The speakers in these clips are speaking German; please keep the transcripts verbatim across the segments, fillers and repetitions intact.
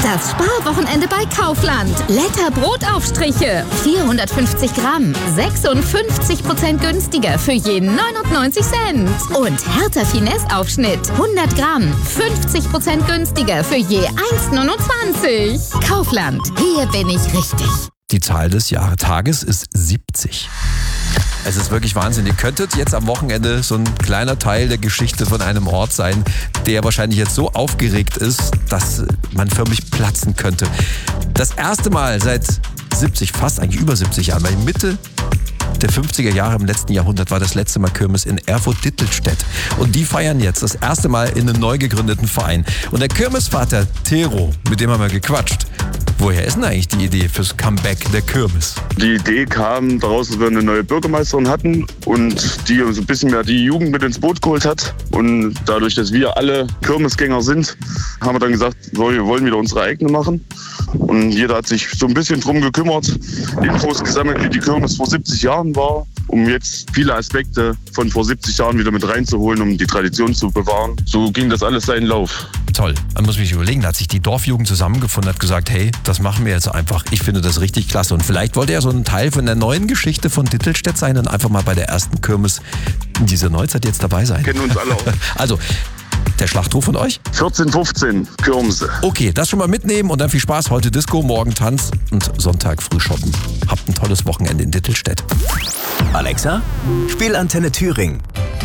Das Sparwochenende bei Kaufland. Letter Brotaufstriche. vierhundertfünfzig Gramm. sechsundfünfzig Prozent günstiger für je neunundneunzig Cent. Und Hertha Finesse Aufschnitt. hundert Gramm. fünfzig Prozent günstiger für je eins neunundzwanzig. Kaufland. Hier bin ich richtig. Die Zahl des Jahrtages ist siebzig. Es ist wirklich Wahnsinn. Ihr könntet jetzt am Wochenende so ein kleiner Teil der Geschichte von einem Ort sein, der wahrscheinlich jetzt so aufgeregt ist, dass man förmlich platzen könnte. Das erste Mal seit siebzig, fast eigentlich über siebzig Jahren, weil Mitte der fünfziger Jahre im letzten Jahrhundert war das letzte Mal Kirmes in Erfurt-Dittelstedt. Und die feiern jetzt das erste Mal in einem neu gegründeten Verein. Und der Kirmesvater Tero, mit dem haben wir gequatscht. Woher ist denn eigentlich die Idee fürs Comeback der Kirmes? Die Idee kam daraus, dass wir eine neue Bürgermeisterin hatten und die so ein bisschen mehr die Jugend mit ins Boot geholt hat. Und dadurch, dass wir alle Kirmesgänger sind, haben wir dann gesagt, wir wollen wieder unsere eigene machen. Und jeder hat sich so ein bisschen drum gekümmert, Infos gesammelt, wie die Kirmes vor siebzig Jahren war, um jetzt viele Aspekte von vor siebzig Jahren wieder mit reinzuholen, um die Tradition zu bewahren. So ging das alles seinen Lauf. Toll. Man muss mich überlegen, da hat sich die Dorfjugend zusammengefunden, hat gesagt, hey, das machen wir jetzt einfach. Ich finde das richtig klasse. Und vielleicht wollte er so ein Teil von der neuen Geschichte von Dittelstedt sein und einfach mal bei der ersten Kirmes in dieser Neuzeit jetzt dabei sein. Kennen uns alle auch. Also, der Schlachtruf von euch? vierzehn fünfzehn Kirmse. Okay, das schon mal mitnehmen und dann viel Spaß. Heute Disco, morgen Tanz und Sonntag früh shoppen. Habt ein tolles Wochenende in Dittelstedt. Alexa, spiel Antenne Thüringen.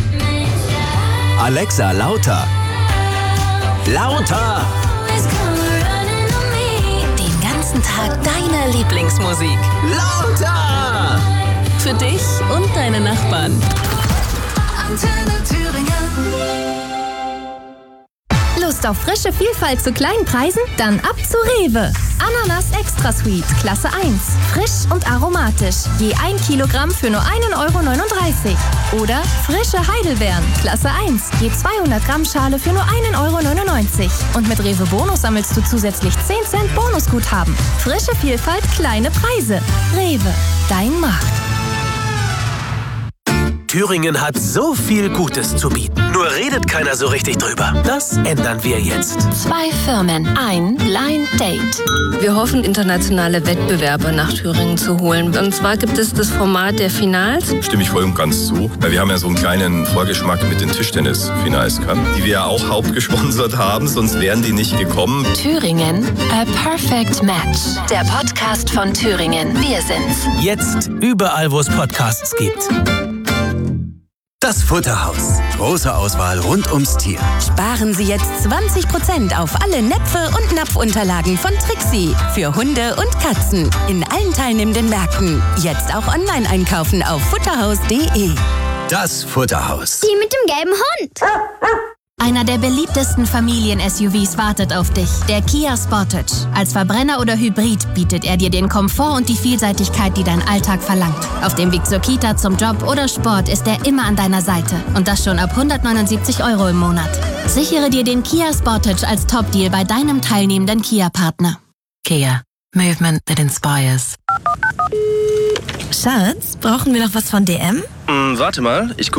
Alexa, lauter. Lauter! Den ganzen Tag deine Lieblingsmusik. Lauter! Für dich und deine Nachbarn. Antenne Thüringen. Lust auf frische Vielfalt zu kleinen Preisen? Dann ab zu Rewe. Ananas Extra Sweet, Klasse eins. Frisch und aromatisch. Je ein Kilogramm für nur ein Euro neununddreißig. Oder frische Heidelbeeren, Klasse eins. Je zweihundert Gramm Schale für nur ein Euro neunundneunzig. Und mit Rewe Bonus sammelst du zusätzlich zehn Cent Bonusguthaben. Frische Vielfalt, kleine Preise. Rewe, dein Markt. Thüringen hat so viel Gutes zu bieten. Nur redet keiner so richtig drüber. Das ändern wir jetzt. Zwei Firmen, ein Blind Date. Wir hoffen, internationale Wettbewerber nach Thüringen zu holen. Und zwar gibt es das Format der Finals. Stimme ich voll und ganz zu. Weil wir haben ja so einen kleinen Vorgeschmack mit den Tischtennis-Finals gehabt, die wir ja auch hauptgesponsert haben, sonst wären die nicht gekommen. Thüringen, a perfect match. Der Podcast von Thüringen. Wir sind's. Jetzt überall, wo es Podcasts gibt. Das Futterhaus. Große Auswahl rund ums Tier. Sparen Sie jetzt zwanzig Prozent auf alle Näpfe und Napfunterlagen von Trixie. Für Hunde und Katzen. In allen teilnehmenden Märkten. Jetzt auch online einkaufen auf futterhaus punkt de. Das Futterhaus. Die mit dem gelben Hund. Einer der beliebtesten Familien-S U Vs wartet auf dich, der Kia Sportage. Als Verbrenner oder Hybrid bietet er dir den Komfort und die Vielseitigkeit, die dein Alltag verlangt. Auf dem Weg zur Kita, zum Job oder Sport ist er immer an deiner Seite. Und das schon ab hundertneunundsiebzig Euro im Monat. Sichere dir den Kia Sportage als Top-Deal bei deinem teilnehmenden Kia-Partner. Kia. Movement that inspires. Schatz, brauchen wir noch was von D M? Hm, warte mal, ich guck